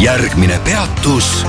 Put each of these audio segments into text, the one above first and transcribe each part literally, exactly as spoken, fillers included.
Järgmine peatus.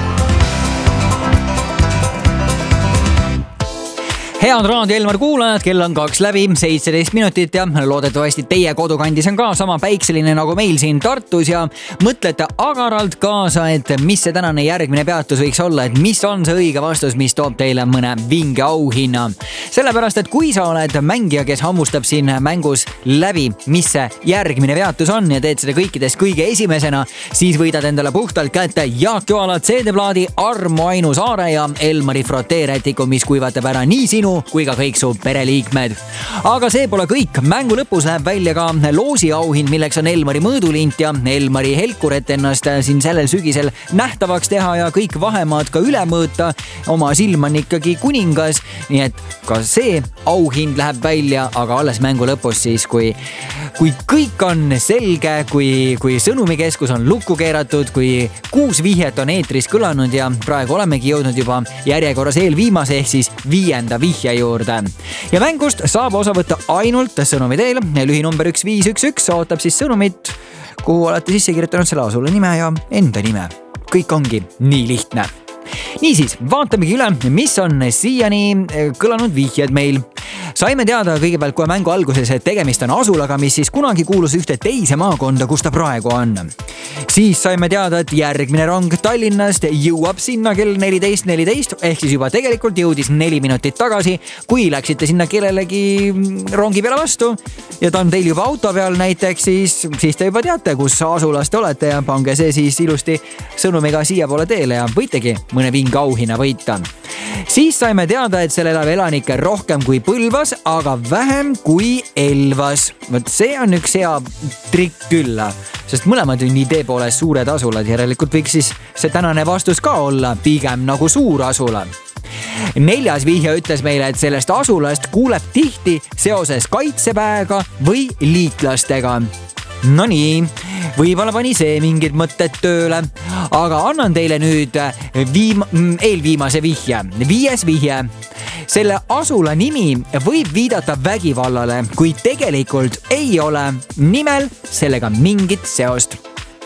Head Raadio Elmar kuulajad, kell on kaks läbi, seitseteist minutit ja loodetavasti teie kodukandis on ka sama päikseline nagu meil siin Tartus ja mõtlete agaralt kaasa, et mis see tänane järgmine peatus võiks olla, et mis on see õige vastus, mis toob teile mõne vinge auhinna. Sellepärast, et kui sa oled mängija, kes hammustab siin mängus läbi, mis see järgmine peatus on ja teed seda kõikidest kõige esimesena, siis võidad endale puhtalt kätte Jaak Joala C D-plaadi Armo Ainu Saare ja Elmari Frotee-rätiku, mis kuivatab ära nii sinu kui ka kõik su pereliikmed. Aga see pole kõik. Mängu lõpus läheb välja ka loosi auhind, milleks on Elmari mõõdulint ja Elmari helkur, et ennast siin sellel sügisel nähtavaks teha ja kõik vahemaad ka üle mõõta. Oma silm on ikkagi kuningas, nii et ka see auhind läheb välja, aga alles mängu lõpus siis, kui, kui kõik on selge, kui, kui sõnumikeskus on lukku keeratud, kui kuus vihjet on eetris kõlanud ja praegu olemegi jõudnud juba järjekorras eelviimase ehk siis viienda vihje juurde. Ja mängust saab osa võtta ainult sõnumi teel. Lühinumber üks viis üks üks ootab siis sõnumit, kuhu olete sisse kirjutanud selle asula nime ja enda nime. Kõik ongi nii lihtne. Niisiis, vaatamegi üle, mis on siiani kõlanud vihjed meil. Saime teada kõigepealt kohe mängu alguses, et tegemist on asulaga, mis siis kunagi kuulus ühte teise maakonda, kus ta praegu on. Siis saime teada, et järgmine rong Tallinnast jõuab sinna kell neliteist neliteist, ehk siis juba tegelikult jõudis neli minutit tagasi. Kui läksite sinna kellelegi rongi peale vastu ja ta on teil juba auto peal näiteks, siis, siis te juba teate, kus asulast olete ja pange see siis ilusti sõnumiga siia poole teele ja võitegi mõne vinge auhinna võita. Siis saime teada, et seal elab elanikke rohkem kui Põlvas, aga vähem kui Elvas. Võt see on üks hea trikk küll, sest mõlemad on idee poolest suured asulad. Järelikult võiks siis see tänane vastus ka olla pigem nagu suur asula. Neljas vihje ütles meile, et sellest asulast kuuleb tihti seoses kaitseväega või liitlastega. No nii, võib-olla pani see mingid mõtted tööle, aga annan teile nüüd viim- eelviimase vihje. Viies vihje. Selle asula nimi võib viidata vägivallale, kui tegelikult ei ole nimel sellega mingit seost.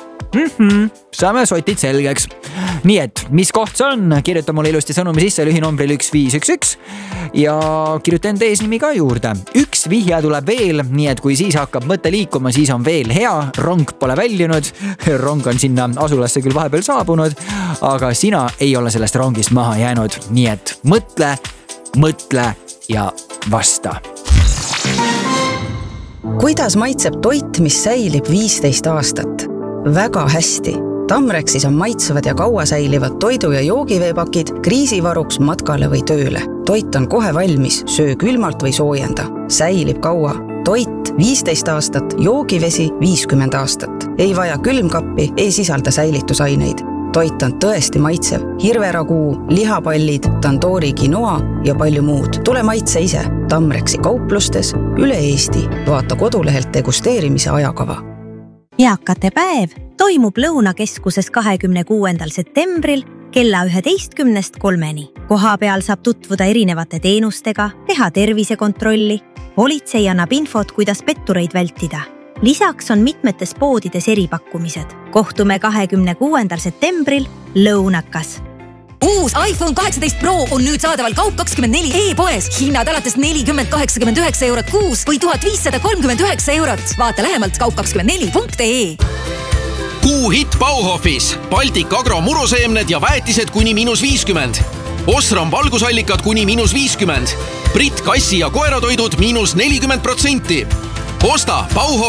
Mm-hmm. Saame sotid selgeks. Nii et, mis koht see on? Kirjuta mulle ilusti sõnumi sisse lühinumbril üks viis üks üks ja kirjuta enda eesnimi ka juurde. Üks vihje tuleb veel, nii et kui siis hakkab mõte liikuma, siis on veel hea. Rong pole väljunud, rong on sinna asulasse küll vahepeal saabunud, aga sina ei ole sellest rongist maha jäänud. Nii et mõtle, mõtle ja vasta. Kuidas maitseb toit, mis säilib viisteist aastat? Väga hästi. Tamrexis on maitsevad ja kaua säilivad toidu- ja joogiveepakid kriisivaruks matkale või tööle. Toit on kohe valmis, söö külmalt või soojenda. Säilib kaua. Toit viisteist aastat, joogivesi viiskümmend aastat. Ei vaja külmkappi, ei sisalda säilitusaineid. Toit on tõesti maitsev. Hirveraguu, lihapallid, tandoori quinoa ja palju muud. Tule maitse ise. Tamrexi kauplustes üle Eesti. Vaata kodulehelt degusteerimise ajakava. Eakate päev toimub Lõunakeskuses kahekümne kuuendal septembril kella üheteistkümnest kolmeni. Koha peal saab tutvuda erinevate teenustega, teha tervisekontrolli. Politsei annab infot, kuidas pettureid vältida. Lisaks on mitmetes poodides eripakkumised. Kohtume kahekümne kuuendal septembril Lõunakas. Uus iPhone kaheksateist Pro on nüüd saadaval Kaup kakskümmend neli e-poes. Hinnad alates nelikümmend kaheksakümmend üheksa eurot kuus või tuhat viissada kolmkümmend üheksa eurot. Vaata lähemalt kaup kakskümmend neli punkt ee. Kuu hitt Bauhofis. Baltic Agro muruseemned ja väetised kuni miinus viiskümmend. Osram valgusallikad kuni miinus viiskümmend. Brit kassi ja koeratoidud miinus nelikümmend protsenti. Osta Bauhof